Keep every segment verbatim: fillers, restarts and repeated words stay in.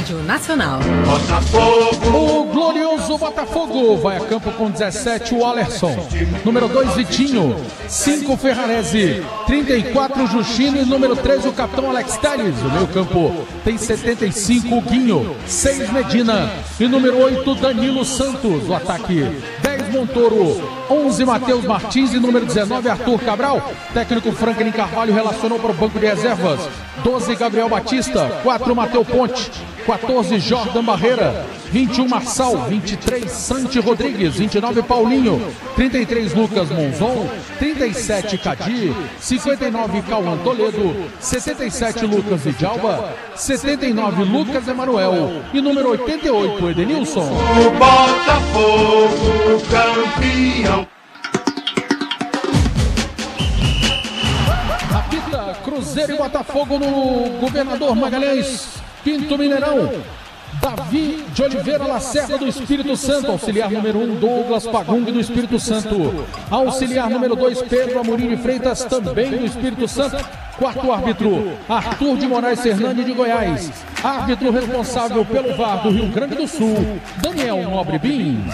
Rádio Nacional. O glorioso Botafogo vai a campo com dezessete, o Alerson. Número dois, Vitinho. cinco, Ferrarese. trinta e quatro, Justino. E número treze, o capitão Alex Telles. O meio campo tem setenta e cinco, o Guinho. seis, Medina. E número oito, Danilo Santos. O ataque, dez, Montoro. onze, Matheus Martins. E número dezenove, Arthur Cabral. Técnico Franklin Carvalho relacionou para o banco de reservas. doze, Gabriel Batista. quatro, Matheus Ponte. quatorze, Jordan Barreira. vinte e um, Marçal. vinte e três, Santi Rodrigues. vinte e nove, Paulinho. trinta e três, Lucas Monzon. trinta e sete, Cadi. cinquenta e nove, Cauã Toledo. setenta e sete, Lucas Vidalba. setenta e nove, Lucas Emanuel. E número oitenta e oito, Edenilson. O Botafogo campeão. Apita Cruzeiro e Botafogo no Governador Magalhães Pinto Mineirão. Davi de Oliveira Lacerda do Espírito Santo. Auxiliar número um, Douglas Pagung do Espírito Santo. Auxiliar número dois, Pedro Amorim de Freitas, também do Espírito Santo. Quarto árbitro, Arthur de Moraes Fernandes de Goiás. Árbitro responsável pelo V A R do Rio Grande do Sul, Daniel Nobre Bins.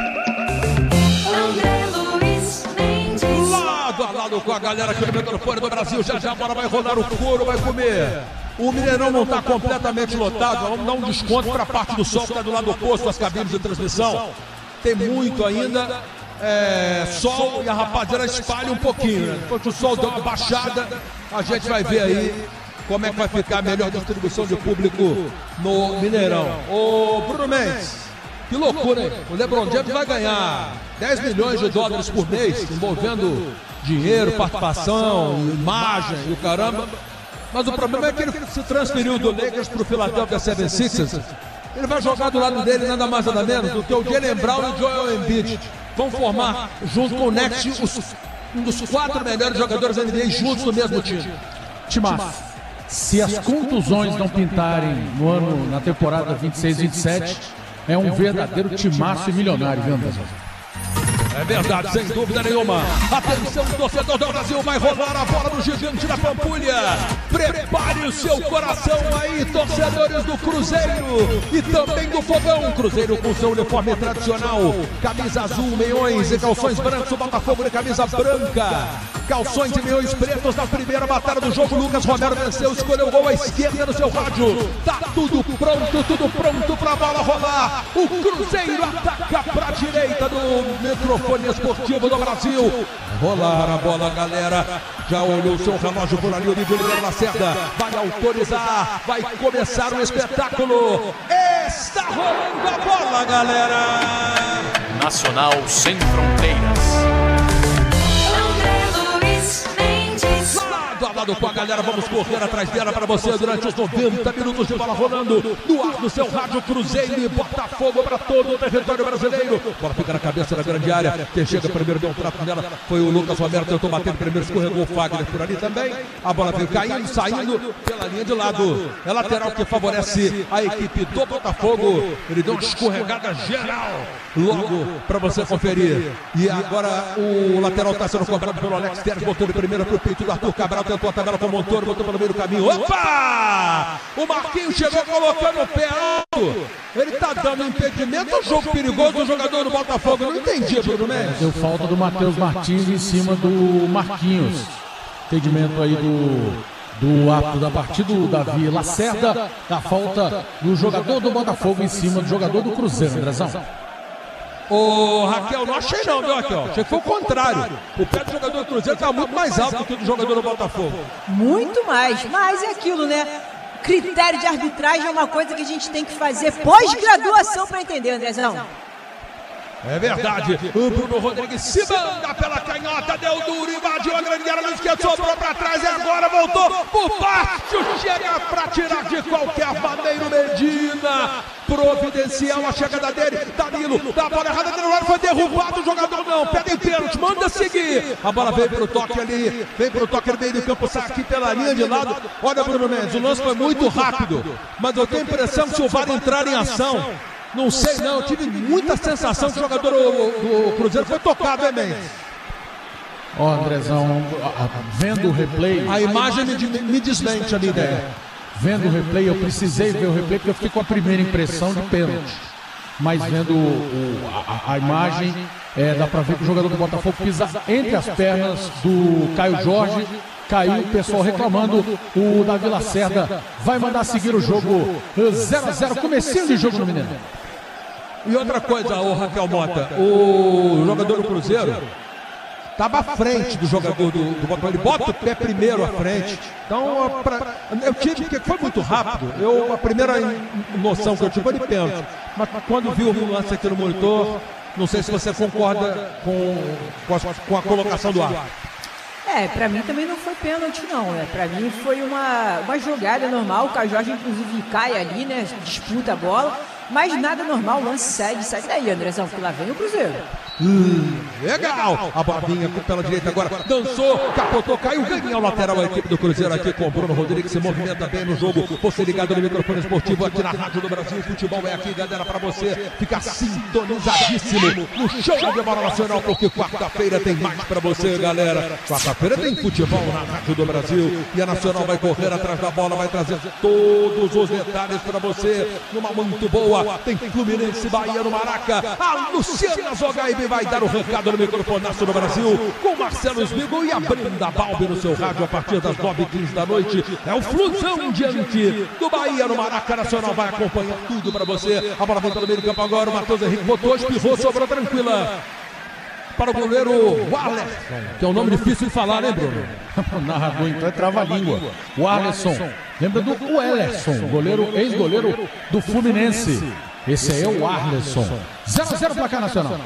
Lado a lado com a galera aqui no microfone do Brasil. Já já a bola vai rodar, o couro vai comer. O Mineirão não está completamente lotado. Vamos dar um desconto para a parte do sol que está do lado oposto das cabines de transmissão. Tem muito ainda é, sol e a rapaziada espalha um pouquinho, né? Depois que o sol dá uma baixada, a gente vai ver aí como é que vai ficar a melhor distribuição de público no Mineirão. Ô Bruno Mendes, que loucura, hein? O LeBron James vai ganhar dez milhões de dólares por mês, envolvendo dinheiro, participação, imagem e o caramba. Mas o problema é que ele se transferiu do Lakers para o Philadelphia setenta e seis. Ele vai jogar do lado dele nada mais nada menos do que o Jaylen Brown e o Joel Embiid. Vão formar, junto com o Next, os, um dos quatro melhores jogadores da N B A juntos no mesmo time. Timaço, se as contusões não pintarem no ano, na temporada vinte e seis vinte e sete, é um verdadeiro timaço e milionário, viu, Anderson? É verdade, sem dúvida nenhuma. Atenção, torcedor do Brasil, vai rolar a bola do gigante da Pampulha. Prepare o seu coração aí, torcedores do Cruzeiro e também do Fogão. Cruzeiro com seu uniforme tradicional, camisa azul, meiões e calções brancos. O Botafogo de camisa branca, calções e meiões pretos. Na primeira batalha do jogo, Lucas Romero venceu, escolheu o gol à esquerda no seu rádio. Tá tudo pronto, tudo pronto pra bola rolar. O Cruzeiro ataca pra direita do microfone esportivo do Brasil. Rolar a bola, galera. Já olhou o seu relógio por ali, o Davi de Oliveira Lacerda vai autorizar, vai começar o espetáculo. Está rolando a bola, galera. Nacional sem fronteiras. Lado a lado com a galera, vamos correr atrás dela para você durante os noventa minutos de bola rolando no ar do seu rádio. Cruzeiro e Botafogo para todo o território brasileiro. Bola fica na cabeça da grande área. Quem chega primeiro deu um trato nela foi o Lucas Romero, tentou bater primeiro, escorregou o Fagner por ali também. A bola veio caindo, saindo pela linha de lado. É lateral que favorece a equipe do Botafogo. Ele deu uma escorregada geral logo para você conferir. E agora o lateral está sendo cobrado pelo Alex Telles, botou de primeira para o peito do Arthur Cabral, tentou a tabela com o Montoro, botou pelo meio do caminho. Opa! O Marquinhos chegou colocando o pé alto. Ele tá dando impedimento ao jogo perigoso do jogador do Botafogo. Eu não entendi, Bruno Mendes. Deu falta do Matheus Martins em cima do Marquinhos. Impedimento aí do... do ato da partida, do Davi Lacerda, da falta do jogador do Botafogo em cima do jogador do Cruzeiro, Andrezão. Ô, Raquel, não achei não, viu, Raquel? Achei que foi o contrário. O pé do jogador do Cruzeiro estava muito mais alto do que o do jogador do Botafogo. Muito mais, mas é aquilo, né? Critério de arbitragem é uma coisa que a gente tem que fazer pós-graduação para entender, Andrezão. É verdade, o Bruno Rodrigues se manda pela canhota, deu duro, invadiu a grande área, não esquece, sobrou pra trás e agora voltou por baixo, chega pra tirar de qualquer maneira o Medina, providencial a chegada dele, Danilo, dá a bola errada, Danilo foi derrubado, o jogador não, pega em pênalti, manda seguir, a bola veio pro toque ali, vem pro toque no meio do campo, sai aqui pela linha de lado, olha Bruno Mendes, o lance foi muito rápido, mas eu tenho a impressão que se o V A R entrar em ação, não sei não, eu tive muita sensação que o jogador do, do Cruzeiro foi tocado, hein, Mendes? Ó, Andrezão, vendo o replay... A imagem me, me desmente ali, né? vendo o replay, eu precisei ver o replay porque eu fiquei com a primeira impressão de pênalti. Mas vendo o, a, a imagem, é, dá pra ver que o jogador do Botafogo pisa entre as pernas do Caio Jorge. Caiu o pessoal reclamando. O Davi Lacerda vai mandar seguir o jogo zero a zero, comecinho de jogo no Mineirão. E outra coisa, ô Raquel Mota, o jogador do Cruzeiro estava à frente do jogador do, do Botafogo. Ele bota o pé primeiro à frente. Então, pra, eu tive, porque foi muito rápido. Eu, a primeira noção que eu tive foi de pênalti. Mas quando vi o lance aqui no monitor, não sei se você concorda com, com, a, com a colocação do árbitro. É, pra mim também não foi pênalti, não, né? Pra mim foi uma, uma jogada normal. O Caio Jorge, inclusive, cai ali, né? Disputa a bola. Mas nada normal, o lance segue, segue daí, Andrezão, que lá vem o Cruzeiro. Hum, legal! A bolinha pela direita agora, dançou, capotou, caiu, ganha o lateral a equipe do Cruzeiro aqui com o Bruno Rodrigues, se movimenta bem no jogo. Você ligado no microfone esportivo aqui na Rádio do Brasil. Futebol é aqui, galera, pra você ficar sintonizadíssimo no show de bola nacional, porque quarta-feira tem mais pra você, galera. Quarta-feira tem futebol na Rádio do Brasil e a Nacional vai correr atrás da bola, vai trazer todos os detalhes pra você numa muito boa. Tem Fluminense, Bahia no Maraca. A Luciana Zogaib vai dar o recado no microfonaço do Brasil com Marcelo Smigo e a Brenda Balbi no seu rádio a partir das nove e quinze da noite. É o Flusão diante do Bahia no Maraca. Nacional vai acompanhar tudo pra você. A bola vem pelo meio do campo agora. O Matheus Henrique botou, espirrou, sobrou tranquila para o goleiro Arlerson, que é um nome difícil de falar, né, Bruno? O narrador então é trava-língua. O Arlerson. Lembra do Wellerson, goleiro, ex-goleiro do Fluminense. Esse aí é o Arlerson. zero a zero placar nacional.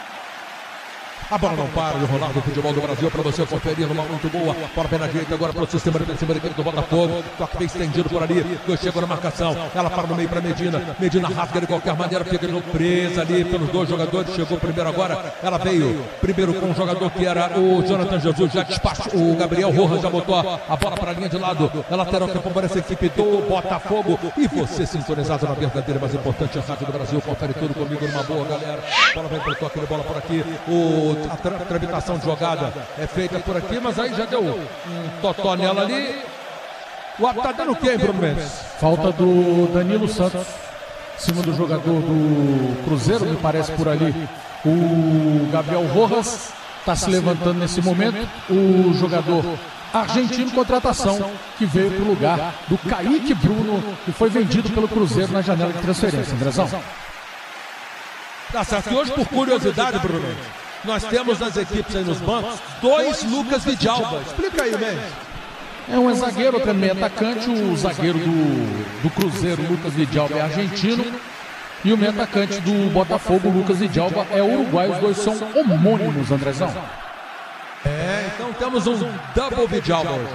A bola não para de rolar do futebol do Brasil para você conferir numa muito boa. Bola pé na direita agora para o sistema de cima da equipe do Botafogo. Toque bem estendido por ali. Dois chegam na marcação. Ela para no meio para Medina. Medina rasga de qualquer maneira. Fica presa ali pelos dois jogadores. Chegou primeiro agora. Ela veio primeiro com um jogador que era o Jonathan Jesus. Já despachou. O Gabriel Rojas já botou a bola para a linha de lado. É lateral que favorece a equipe do Botafogo. E você sintonizado na verdadeira, mais importante, a Rádio do Brasil. Confere tudo comigo numa boa, galera. Bola vem pro toque de bola por aqui. O A tra tramitação de jogada é feita por aqui, mas aí já deu um totó nela ali. O tá dando quem, Bruno Mendes? Falta do Danilo Santos, em cima do jogador do Cruzeiro, me parece por ali. O Gabriel Rojas está se levantando nesse momento. O jogador argentino, contratação, que veio para o lugar do Kaique Bruno, que foi vendido pelo Cruzeiro na janela de transferência. Andrezão. Tá certo. E hoje, por curiosidade, Bruno, nós temos nas equipes aí nos bancos dois Lucas Vidalba. Explica aí, Mendes. É um zagueiro, outro é meio atacante. O zagueiro do, do Cruzeiro, Lucas Vidalba, é argentino. E o meio atacante do Botafogo, Lucas Vidalba, é uruguaio. Os dois são homônimos, Andrezão. É, então temos um double Vidalba.